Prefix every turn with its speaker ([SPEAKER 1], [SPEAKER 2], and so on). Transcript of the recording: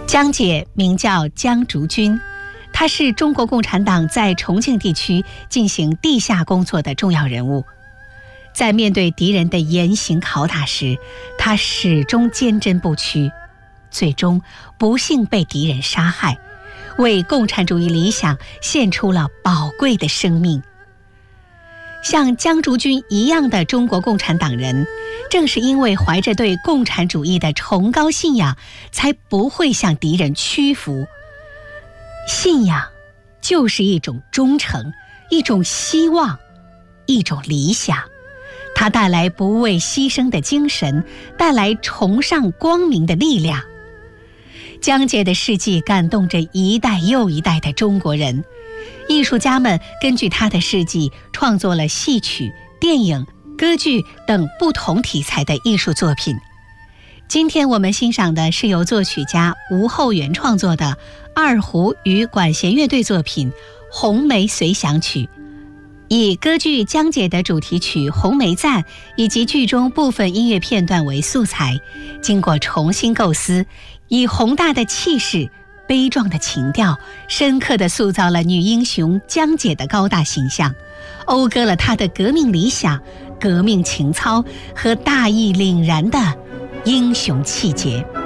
[SPEAKER 1] 江姐名叫江竹君，她是中国共产党在重庆地区进行地下工作的重要人物。在面对敌人的严刑拷打时，她始终坚贞不屈，最终不幸被敌人杀害，为共产主义理想献出了宝贵的生命。像江竹君一样的中国共产党人，正是因为怀着对共产主义的崇高信仰，才不会向敌人屈服。信仰就是一种忠诚，一种希望，一种理想，它带来不畏牺牲的精神，带来崇尚光明的力量。江姐的事迹感动着一代又一代的中国人，艺术家们根据她的事迹创作了戏曲、电影、歌剧等不同题材的艺术作品。今天我们欣赏的是由作曲家吴厚元创作的二胡与管弦乐队作品《红梅随想曲》，以歌剧《江姐》的主题曲《红梅赞》以及剧中部分音乐片段为素材，经过重新构思，以宏大的气势、悲壮的情调，深刻地塑造了女英雄江姐的高大形象，讴歌了她的革命理想、革命情操和大义凛然的英雄气节。